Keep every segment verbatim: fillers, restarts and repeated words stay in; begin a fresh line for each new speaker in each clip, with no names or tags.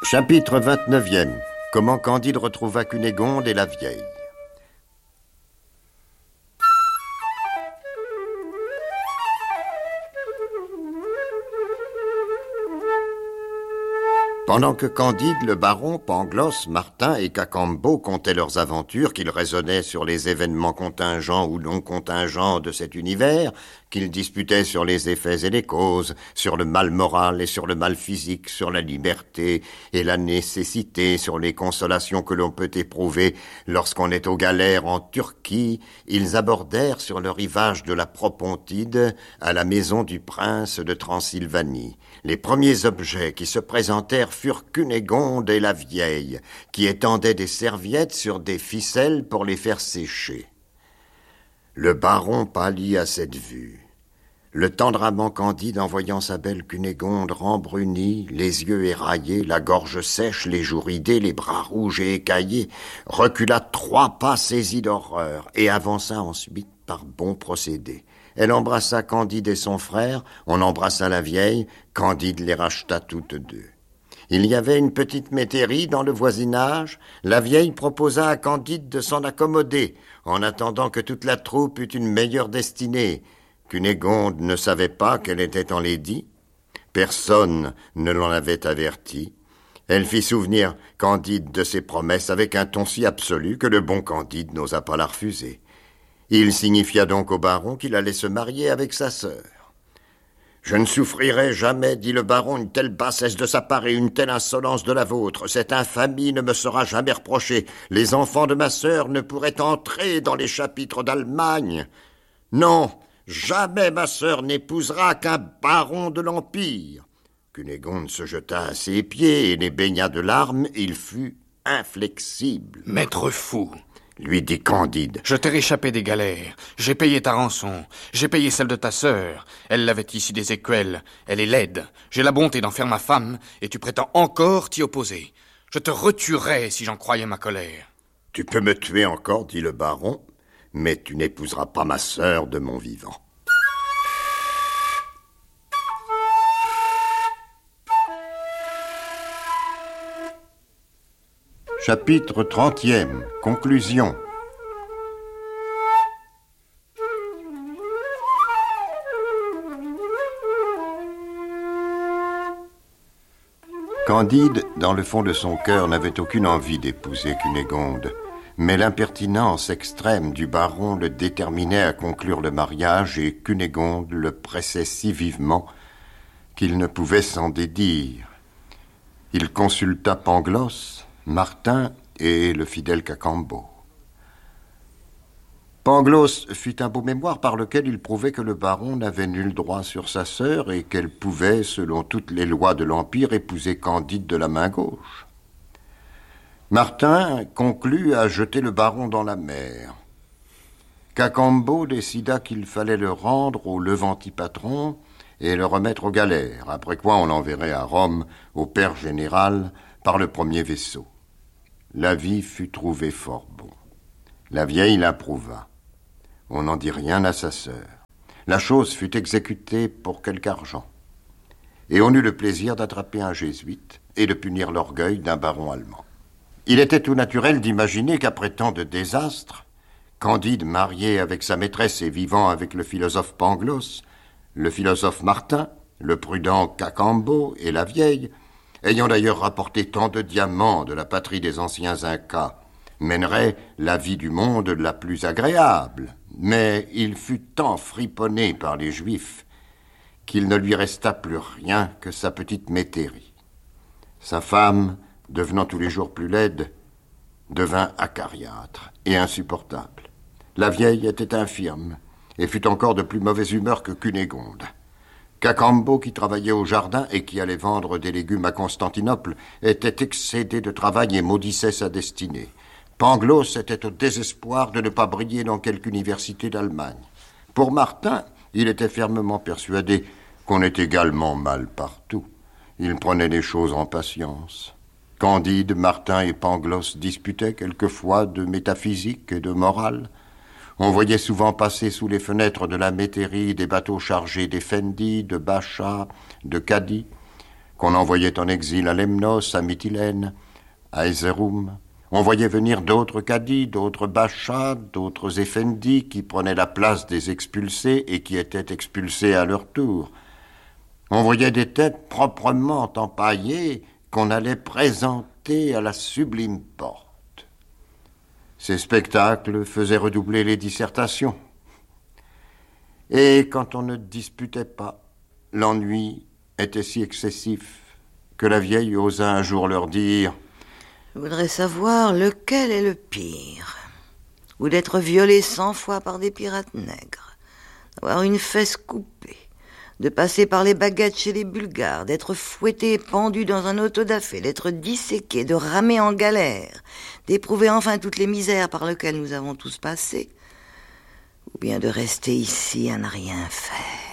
Chapitre vingt-neuvième. Comment Candide retrouva Cunégonde et la vieille. Pendant que Candide, le baron, Pangloss, Martin et Cacambo contaient leurs aventures, qu'ils raisonnaient sur les événements contingents ou non contingents de cet univers, qu'ils disputaient sur les effets et les causes, sur le mal moral et sur le mal physique, sur la liberté et la nécessité, sur les consolations que l'on peut éprouver lorsqu'on est aux galères en Turquie, ils abordèrent sur le rivage de la Propontide à la maison du prince de Transylvanie. Les premiers objets qui se présentèrent furent Cunégonde et la vieille, qui étendaient des serviettes sur des ficelles pour les faire sécher. Le baron pâlit à cette vue. Le tendre amant Candide, en voyant sa belle Cunégonde rembrunie, les yeux éraillés, la gorge sèche, les joues ridées, les bras rouges et écaillés, recula trois pas saisi d'horreur et avança ensuite par bon procédé. Elle embrassa Candide et son frère, on embrassa la vieille, Candide les racheta toutes deux. Il y avait une petite métairie dans le voisinage. La vieille proposa à Candide de s'en accommoder, en attendant que toute la troupe eût une meilleure destinée. Cunégonde ne savait pas qu'elle était en lady. Personne ne l'en avait averti. Elle fit souvenir Candide de ses promesses avec un ton si absolu que le bon Candide n'osa pas la refuser. Il signifia donc au baron qu'il allait se marier avec sa sœur. « Je ne souffrirai jamais, dit le baron, une telle bassesse de sa part et une telle insolence de la vôtre. Cette infamie ne me sera jamais reprochée. Les enfants de ma sœur ne pourraient entrer dans les chapitres d'Allemagne. Non, jamais ma sœur n'épousera qu'un baron de l'Empire. » Cunégonde se jeta à ses pieds et les baigna de larmes. Il fut inflexible.
« Maître fou !»
lui dit Candide.
Je t'ai réchappé des galères, j'ai payé ta rançon, j'ai payé celle de ta sœur. Elle l'avait ici des écuelles, elle est laide. J'ai la bonté d'en faire ma femme, et tu prétends encore t'y opposer. Je te retuerais si j'en croyais ma colère.
Tu peux me tuer encore, dit le baron, mais tu n'épouseras pas ma sœur de mon vivant. Chapitre trentième. Conclusion. Candide, dans le fond de son cœur, n'avait aucune envie d'épouser Cunégonde, mais l'impertinence extrême du baron le déterminait à conclure le mariage et Cunégonde le pressait si vivement qu'il ne pouvait s'en dédire. Il consulta Pangloss, Martin et le fidèle Cacambo. Pangloss fit un beau mémoire par lequel il prouvait que le baron n'avait nul droit sur sa sœur et qu'elle pouvait, selon toutes les lois de l'Empire, épouser Candide de la main gauche. Martin conclut à jeter le baron dans la mer. Cacambo décida qu'il fallait le rendre au Levanti-patron et le remettre aux galères, après quoi on l'enverrait à Rome au père général par le premier vaisseau. L'avis fut trouvé fort bon. La vieille l'approuva. On n'en dit rien à sa sœur. La chose fut exécutée pour quelque argent. Et on eut le plaisir d'attraper un jésuite et de punir l'orgueil d'un baron allemand. Il était tout naturel d'imaginer qu'après tant de désastres, Candide, marié avec sa maîtresse et vivant avec le philosophe Pangloss, le philosophe Martin, le prudent Cacambo et la vieille, ayant d'ailleurs rapporté tant de diamants de la patrie des anciens Incas, mènerait la vie du monde la plus agréable. Mais il fut tant friponné par les Juifs qu'il ne lui resta plus rien que sa petite métairie. Sa femme, devenant tous les jours plus laide, devint acariâtre et insupportable. La vieille était infirme et fut encore de plus mauvaise humeur que Cunégonde. Cacambo, qui travaillait au jardin et qui allait vendre des légumes à Constantinople, était excédé de travail et maudissait sa destinée. Pangloss était au désespoir de ne pas briller dans quelque université d'Allemagne. Pour Martin, il était fermement persuadé qu'on est également mal partout. Il prenait les choses en patience. Candide, Martin et Pangloss disputaient quelquefois de métaphysique et de morale. On voyait souvent passer sous les fenêtres de la métairie des bateaux chargés d'effendis, de bachas, de cadis. qu'on envoyait en exil à Lemnos, à Mytilène, à Ézéroum. On voyait venir d'autres cadis, d'autres bachas, d'autres effendis qui prenaient la place des expulsés et qui étaient expulsés à leur tour. On voyait des têtes proprement empaillées qu'on allait présenter à la sublime porte. Ces spectacles faisaient redoubler les dissertations. Et quand on ne disputait pas, l'ennui était si excessif que la vieille osa un jour leur dire «
Je voudrais savoir lequel est le pire. Ou d'être violé cent fois par des pirates nègres, d'avoir une fesse coupée, de passer par les baguettes chez les Bulgares, d'être fouetté et pendu dans un auto-da-fé, d'être disséqué, de ramer en galère, d'éprouver enfin toutes les misères par lesquelles nous avons tous passé, ou bien de rester ici à ne rien faire. »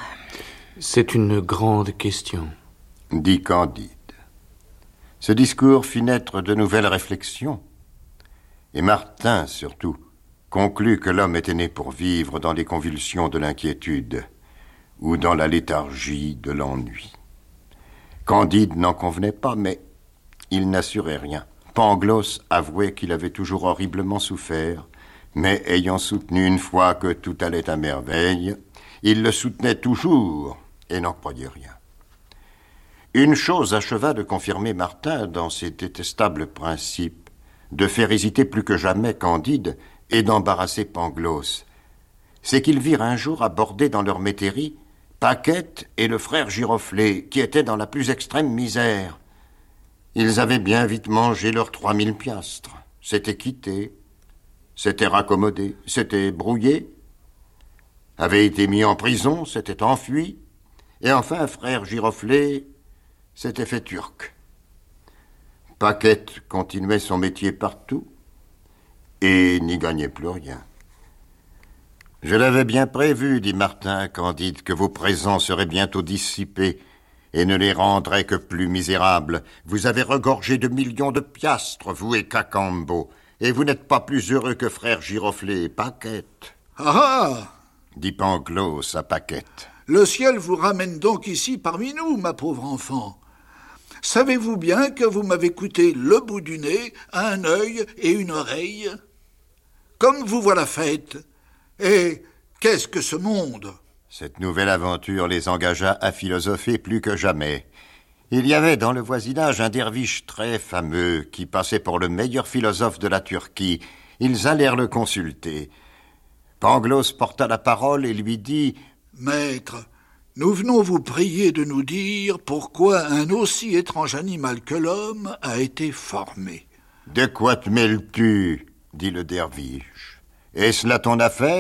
C'est une grande question,
dit Candide. Ce discours fit naître de nouvelles réflexions, et Martin, surtout, conclut que l'homme était né pour vivre dans les convulsions de l'inquiétude ou dans la léthargie de l'ennui. Candide n'en convenait pas, mais il n'assurait rien. Pangloss avouait qu'il avait toujours horriblement souffert, mais ayant soutenu une fois que tout allait à merveille, il le soutenait toujours et n'en croyait rien. Une chose acheva de confirmer Martin dans ses détestables principes, de faire hésiter plus que jamais Candide et d'embarrasser Pangloss. C'est qu'ils virent un jour aborder dans leur métairie Paquette et le frère Giroflée, qui étaient dans la plus extrême misère. Ils avaient bien vite mangé leurs trois mille piastres, s'étaient quittés, s'étaient raccommodés, s'étaient brouillés, avaient été mis en prison, s'étaient enfuis, et enfin frère Giroflée s'était fait turc. Paquette continuait son métier partout et n'y gagnait plus rien. « Je l'avais bien prévu, dit Martin à Candide, que vos présents seraient bientôt dissipés et ne les rendraient que plus misérables. Vous avez regorgé de millions de piastres, vous et Cacambo, et vous n'êtes pas plus heureux que frère Giroflée et Paquette. »«
Ah ah !»
dit Pangloss à Paquette.
« Le ciel vous ramène donc ici parmi nous, ma pauvre enfant. Savez-vous bien que vous m'avez coûté le bout du nez, un œil et une oreille? Comme vous voilà faite. Et qu'est-ce que ce monde ?»
Cette nouvelle aventure les engagea à philosopher plus que jamais. Il y avait dans le voisinage un derviche très fameux qui passait pour le meilleur philosophe de la Turquie. Ils allèrent le consulter. Pangloss porta la parole et lui dit
« Maître, nous venons vous prier de nous dire pourquoi un aussi étrange animal que l'homme a été formé. »«
De quoi te mêles-tu » dit le derviche. « Est-ce là ton affaire ?»«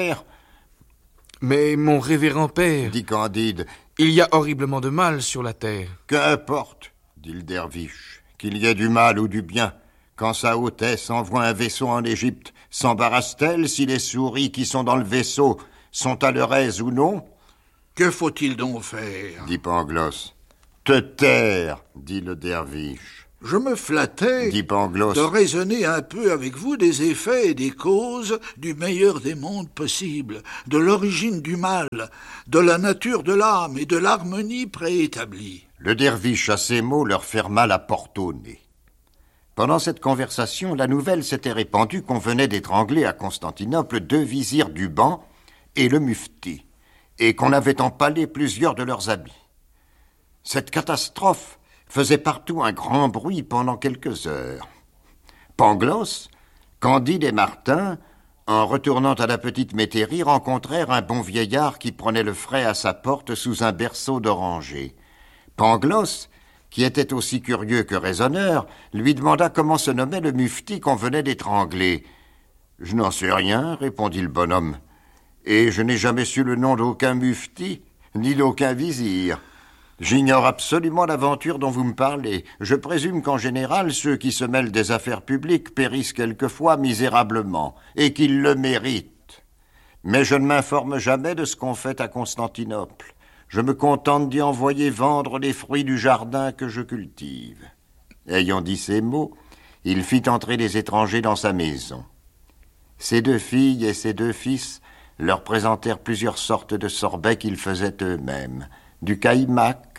Mais mon révérend père,
dit Candide,
il y a horriblement de mal sur la terre. »«
Qu'importe, dit le derviche, qu'il y ait du mal ou du bien. Quand sa hautesse envoie un vaisseau en Égypte, s'embarrasse-t-elle si les souris qui sont dans le vaisseau sont à leur aise ou non ?»«
Que faut-il donc faire ?»
dit Pangloss. « Te taire, dit le derviche. »«
Je me flattais
dit Pangloss,
de raisonner un peu avec vous des effets et des causes du meilleur des mondes possibles, de l'origine du mal, de la nature de l'âme et de l'harmonie préétablie. »
Le derviche, à ces mots, leur ferma la porte au nez. Pendant cette conversation, la nouvelle s'était répandue qu'on venait d'étrangler à Constantinople deux vizirs du ban et le mufti, et qu'on avait empalé plusieurs de leurs habits. Cette catastrophe faisait partout un grand bruit pendant quelques heures. Pangloss, Candide et Martin, en retournant à la petite métairie, rencontrèrent un bon vieillard qui prenait le frais à sa porte sous un berceau d'orangers. Pangloss, qui était aussi curieux que raisonneur, lui demanda comment se nommait le mufti qu'on venait d'étrangler. « Je n'en sais rien, répondit le bonhomme, et je n'ai jamais su le nom d'aucun mufti, ni d'aucun vizir. J'ignore absolument l'aventure dont vous me parlez. Je présume qu'en général, ceux qui se mêlent des affaires publiques périssent quelquefois misérablement, et qu'ils le méritent. Mais je ne m'informe jamais de ce qu'on fait à Constantinople. Je me contente d'y envoyer vendre les fruits du jardin que je cultive. » Ayant dit ces mots, il fit entrer les étrangers dans sa maison. Ses deux filles et ses deux fils leur présentèrent plusieurs sortes de sorbets qu'ils faisaient eux-mêmes, du caïmac,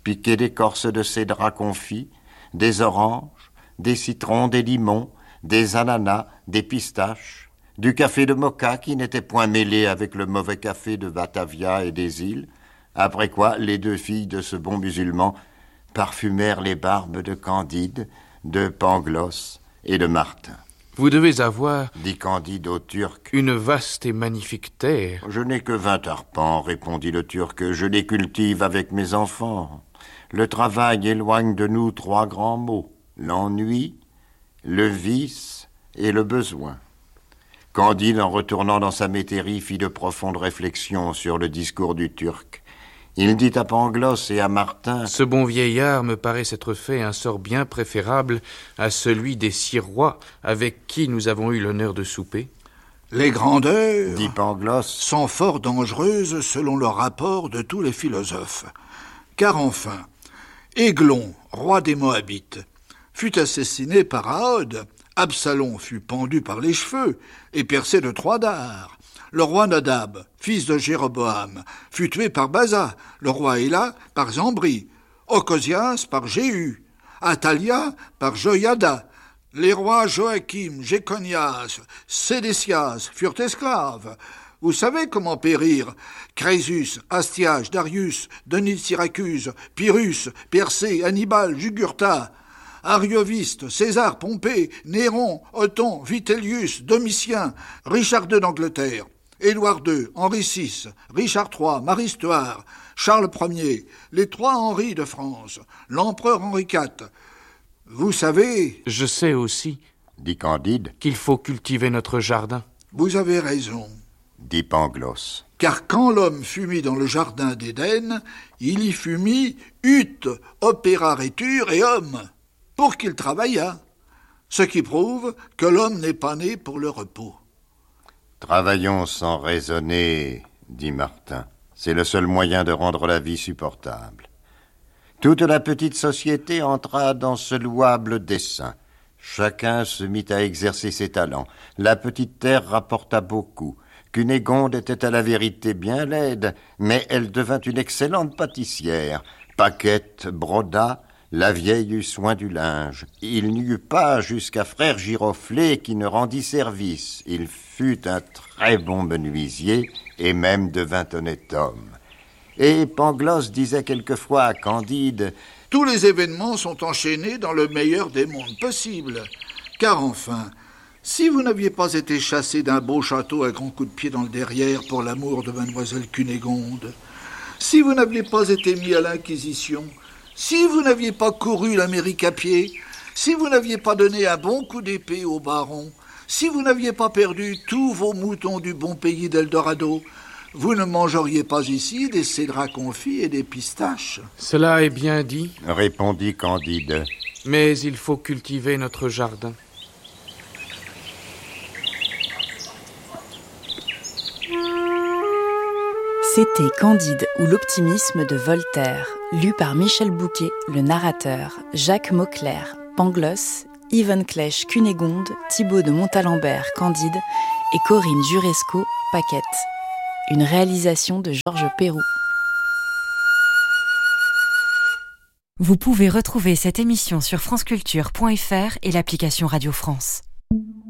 piquer d'écorce de cédrat confit, des oranges, des citrons, des limons, des ananas, des pistaches, du café de Moka qui n'était point mêlé avec le mauvais café de Batavia et des îles, après quoi les deux filles de ce bon musulman parfumèrent les barbes de Candide, de Pangloss et de Martin.
Vous devez avoir,
dit Candide au Turc,
une vaste et magnifique terre.
Je n'ai que vingt arpents, répondit le Turc, je les cultive avec mes enfants. Le travail éloigne de nous trois grands maux, l'ennui, le vice et le besoin. Candide, en retournant dans sa métairie, fit de profondes réflexions sur le discours du Turc. Il dit à Pangloss et à Martin, «
Ce bon vieillard me paraît s'être fait un sort bien préférable à celui des six rois avec qui nous avons eu l'honneur de souper. »
Les grandeurs,
dit Pangloss,
sont fort dangereuses selon le rapport de tous les philosophes. Car enfin, Églon, roi des Moabites, fut assassiné par Ahod, Absalom fut pendu par les cheveux et percé de trois dards. Le roi Nadab, fils de Jéroboam, fut tué par Baza, le roi Éla par Zambri, Ocosias par Jéhu, Athalia par Joiada. Les rois Joachim, Jéconias, Sédécias furent esclaves. Vous savez comment périrent Crésus, Astiage, Darius, Denis de Syracuse, Pyrrhus, Persée, Hannibal, Jugurtha, Arioviste, César, Pompée, Néron, Othon, Vitellius, Domitien, Richard deux d'Angleterre, Édouard deux, Henri six, Richard trois, Marie Stuart, Charles Ier, les trois Henri de France, l'empereur Henri quatre. Vous savez...
Je sais aussi,
dit Candide,
qu'il faut cultiver notre jardin.
Vous avez raison,
dit Pangloss.
Car quand l'homme fut mis dans le jardin d'Éden, il y fut mis ut, opéraretur et homme, pour qu'il travaillât, ce qui prouve que l'homme n'est pas né pour le repos.
Travaillons sans raisonner, dit Martin. C'est le seul moyen de rendre la vie supportable. Toute la petite société entra dans ce louable dessein. Chacun se mit à exercer ses talents. La petite terre rapporta beaucoup. Cunégonde était à la vérité bien laide, mais elle devint une excellente pâtissière. Paquette broda, la vieille eut soin du linge. Il n'y eut pas jusqu'à frère Giroflée qui ne rendit service. Il fut un très bon menuisier et même devint honnête homme. Et Pangloss disait quelquefois à Candide, «
Tous les événements sont enchaînés dans le meilleur des mondes possibles. Car enfin, si vous n'aviez pas été chassé d'un beau château à grands coups de pied dans le derrière pour l'amour de mademoiselle Cunégonde, si vous n'aviez pas été mis à l'Inquisition, si vous n'aviez pas couru l'Amérique à pied, si vous n'aviez pas donné un bon coup d'épée au baron, si vous n'aviez pas perdu tous vos moutons du bon pays d'Eldorado, vous ne mangeriez pas ici des cédrats confits et des pistaches. »
Cela est bien dit,
répondit Candide.
Mais il faut cultiver notre jardin.
C'était Candide ou l'optimisme de Voltaire, lu par Michel Bouquet, le narrateur, Jacques Mauclerc, Pangloss, Yvonne Clèche, Cunégonde, Thibaut de Montalembert, Candide et Corinne Juresco, Paquette. Une réalisation de Georges Perroux.
Vous pouvez retrouver cette émission sur franceculture point f r et l'application Radio France.